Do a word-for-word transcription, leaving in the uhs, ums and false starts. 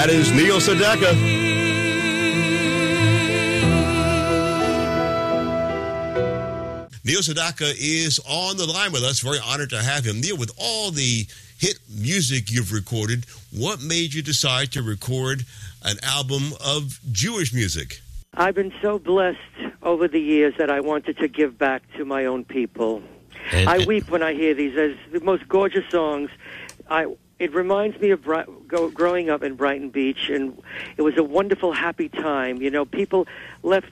That is Neil Sedaka. Neil Sedaka is on the line with us. Very honored to have him. Neil, with all the hit music you've recorded, what made you decide to record an album of Jewish music? I've been so blessed over the years that I wanted to give back to my own people. And, I and, weep when I hear these. As the most gorgeous songs. I It reminds me of Bri- go, growing up in Brighton Beach, and it was a wonderful, happy time. You know, people left